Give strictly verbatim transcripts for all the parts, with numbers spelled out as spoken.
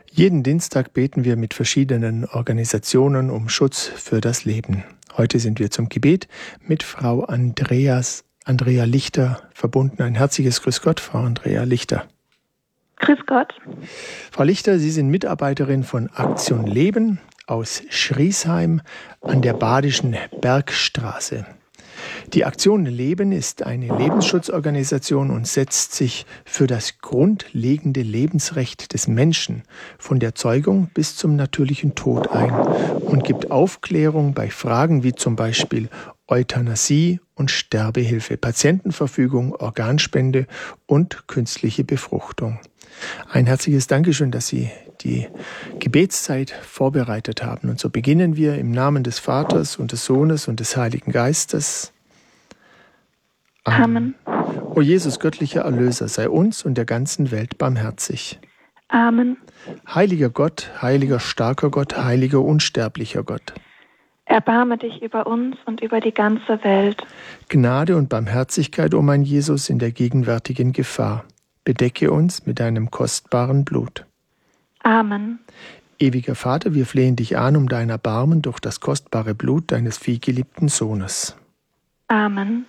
Jeden Dienstag beten wir mit verschiedenen Organisationen um Schutz für das Leben. Heute sind wir zum Gebet mit Frau Andreas, Andrea Lichter verbunden. Ein herzliches Grüß Gott, Frau Andrea Lichter. Grüß Gott. Frau Lichter, Sie sind Mitarbeiterin von Aktion Leben aus Schriesheim an der Badischen Bergstraße. Die Aktion Leben ist eine Lebensschutzorganisation und setzt sich für das grundlegende Lebensrecht des Menschen von der Zeugung bis zum natürlichen Tod ein und gibt Aufklärung bei Fragen wie zum Beispiel Euthanasie und Sterbehilfe, Patientenverfügung, Organspende und künstliche Befruchtung. Ein herzliches Dankeschön, dass Sie die Gebetszeit vorbereitet haben. Und so beginnen wir im Namen des Vaters und des Sohnes und des Heiligen Geistes. Amen. O Jesus, göttlicher Erlöser, sei uns und der ganzen Welt barmherzig. Amen. Heiliger Gott, heiliger starker Gott, heiliger unsterblicher Gott. Erbarme dich über uns und über die ganze Welt. Gnade und Barmherzigkeit, o mein Jesus, in der gegenwärtigen Gefahr. Bedecke uns mit deinem kostbaren Blut. Amen. Ewiger Vater, wir flehen dich an um dein Erbarmen durch das kostbare Blut deines vielgeliebten Sohnes. Amen.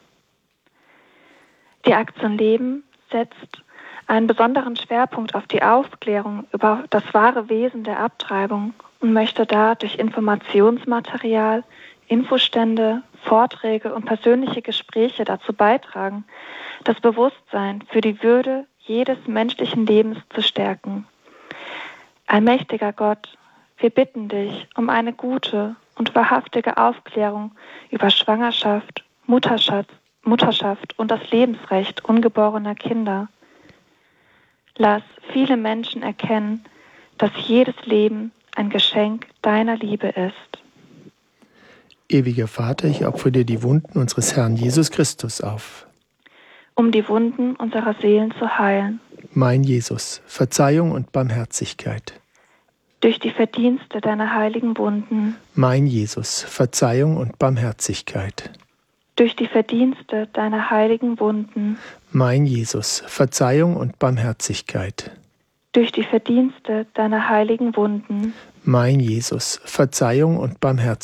Die Aktion Leben setzt einen besonderen Schwerpunkt auf die Aufklärung über das wahre Wesen der Abtreibung und möchte da durch Informationsmaterial, Infostände, Vorträge und persönliche Gespräche dazu beitragen, das Bewusstsein für die Würde jedes menschlichen Lebens zu stärken. Allmächtiger Gott, wir bitten dich um eine gute und wahrhaftige Aufklärung über Schwangerschaft, Mutterschaft, Mutterschaft und das Lebensrecht ungeborener Kinder. Lass viele Menschen erkennen, dass jedes Leben ein Geschenk deiner Liebe ist. Ewiger Vater, ich opfere dir die Wunden unseres Herrn Jesus Christus auf. Um die Wunden unserer Seelen zu heilen. Mein Jesus, Verzeihung und Barmherzigkeit. Durch die Verdienste deiner heiligen Wunden. Mein Jesus, Verzeihung und Barmherzigkeit. Durch die Verdienste deiner heiligen Wunden. Mein Jesus, Verzeihung und Barmherzigkeit. Durch die Verdienste deiner heiligen Wunden. Mein Jesus, Verzeihung und Barmherzigkeit.